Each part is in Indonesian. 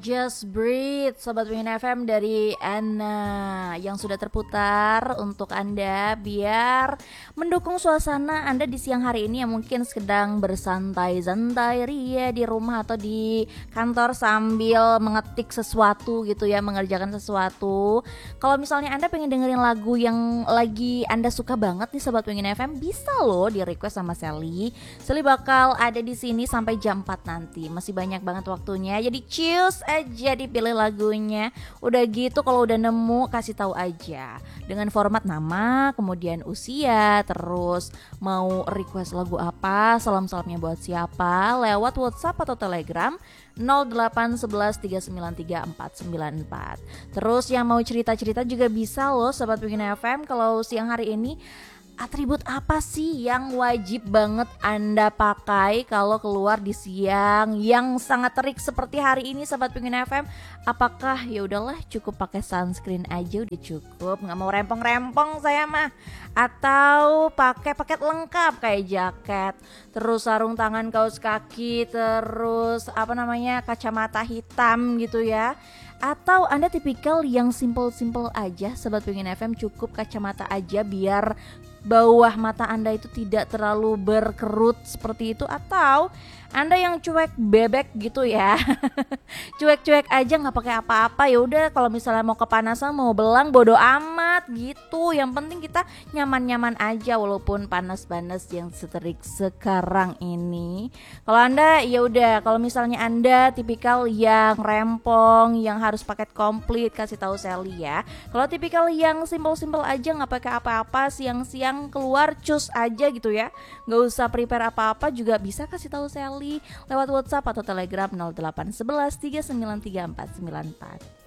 Just Breathe, Sobat Wingin FM dari Anna yang sudah terputar untuk Anda biar mendukung suasana Anda di siang hari ini yang mungkin sedang bersantai-santai ria di rumah atau di kantor sambil mengetik sesuatu gitu ya, mengerjakan sesuatu. Kalau misalnya Anda pengen dengerin lagu yang lagi Anda suka banget nih Sobat Wingin FM, bisa loh di request sama Sally. Sally bakal ada di sini sampai jam 4 nanti. Masih banyak banget waktunya. Jadi choose aja dipilih lagunya. Udah gitu kalau udah nemu kasih tahu aja dengan format nama, kemudian usia, terus mau request lagu apa, salam-salamnya buat siapa, lewat WhatsApp atau Telegram 0811393494. Terus yang mau cerita-cerita juga bisa loh Sobat Bikin FM. Kalau siang hari ini atribut apa sih yang wajib banget Anda pakai kalau keluar di siang yang sangat terik seperti hari ini Sobat Pengen FM? Apakah ya udahlah cukup pakai sunscreen aja udah cukup, nggak mau rempong-rempong saya mah? Atau pakai paket lengkap kayak jaket, terus sarung tangan, kaos kaki, terus kacamata hitam gitu ya? Atau Anda tipikal yang simple-simple aja Sobat Pengen FM, cukup kacamata aja biar bawah mata Anda itu tidak terlalu berkerut seperti itu? Atau Anda yang cuek bebek gitu ya, cuek-cuek aja nggak pakai apa-apa, ya udah kalau misalnya mau kepanasan mau belang bodo amat gitu, yang penting kita nyaman-nyaman aja walaupun panas-panas yang seterik sekarang ini. Kalau Anda ya udah, kalau misalnya Anda tipikal yang rempong, yang harus paket komplit, kasih tahu Sally ya. Kalau tipikal yang simple-simple aja nggak pakai apa-apa, siang-siang keluar cus aja gitu ya, nggak usah prepare apa-apa juga bisa kasih tahu Sally lewat WhatsApp atau Telegram 0811393494.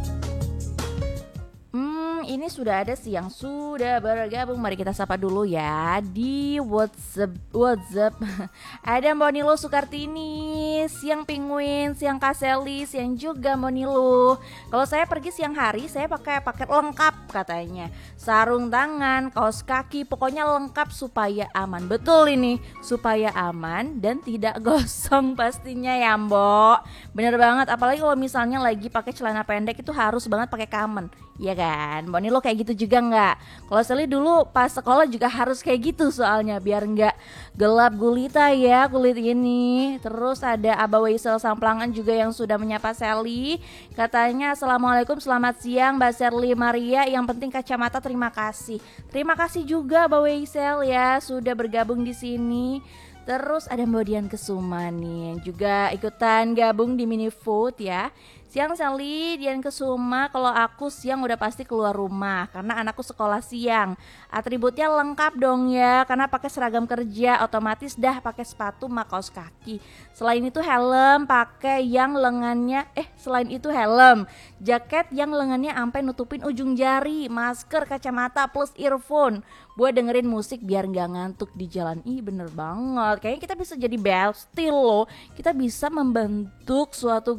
Ini sudah ada sih yang sudah bergabung. Mari kita sapa dulu ya di WhatsApp. Ada Mbak Nilo Sukartini, siang Penguin, siang Kaseli, siang juga Mbak Nilo. Kalau saya pergi siang hari saya pakai paket lengkap katanya. Sarung tangan, kaos kaki, pokoknya lengkap supaya aman. Betul ini, supaya aman dan tidak gosong pastinya ya Mbok. Bener banget, apalagi kalau misalnya lagi pakai celana pendek itu harus banget pakai kamen. Iya kan, Mbak Nilo kayak gitu juga nggak? Kalau Sally dulu pas sekolah juga harus kayak gitu soalnya biar nggak gelap gulita ya kulit ini. Terus ada Aba Waisel Samplangan juga yang sudah menyapa Sally. Katanya Assalamualaikum, selamat siang Mbak Sherly Maria. Yang penting kacamata, terima kasih. Terima kasih juga Aba Waisel ya sudah bergabung di sini. Terus ada Mbak Dian Kesuma nih yang juga ikutan gabung di mini vote ya. Siang Sally, Dian Kesuma. Kalau aku siang udah pasti keluar rumah karena anakku sekolah siang. Atributnya lengkap dong ya, karena pakai seragam kerja otomatis dah pakai sepatu sama kaos kaki. Selain itu helm pakai yang lengannya jaket yang lengannya sampai nutupin ujung jari, masker, kacamata plus earphone buat dengerin musik biar nggak ngantuk di jalan. Ih bener banget, kayaknya kita bisa jadi bestie loh. Kita bisa membentuk suatu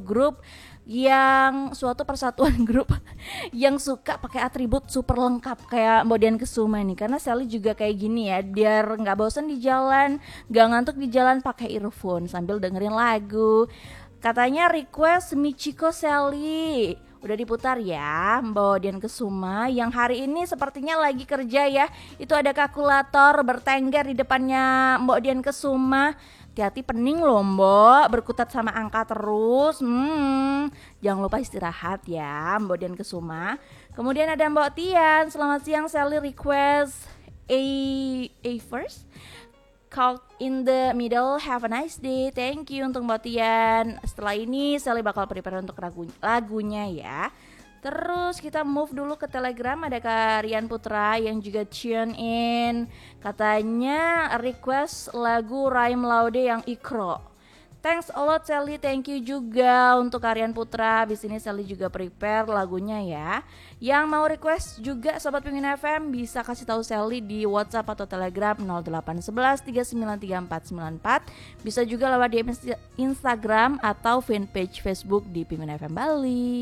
persatuan grup yang suka pakai atribut super lengkap kayak Mbak Dian Kesuma nih. Karena Sally juga kayak gini ya, biar nggak bosan di jalan, nggak ngantuk di jalan, pakai earphone sambil dengerin lagu. Katanya request Michiko Sally. Udah diputar ya Mbak Dian Kesuma yang hari ini sepertinya lagi kerja ya. Itu ada kalkulator bertengger di depannya Mbak Dian Kesuma. Hati-hati pening loh Mbak, berkutat sama angka terus. Jangan lupa istirahat ya Mbak Dian Kesuma. Kemudian ada Mbak Tian, selamat siang Sally request A first, Caught in the Middle, have a nice day. Thank you untuk Mbak Tian. Setelah ini Sally bakal prepare untuk lagunya ya. Terus kita move dulu ke Telegram. Ada Kak Rian Putra yang juga tune in. Katanya request lagu Raim Laude yang Ikro. Thanks a lot Sally, thank you juga untuk Kak Rian Putra. Abis ini Sally juga prepare lagunya ya. Yang mau request juga Sobat Pengen FM bisa kasih tahu Sally di WhatsApp atau Telegram 0811393494. Bisa juga lewat di Instagram atau fanpage Facebook di Pengen FM Bali.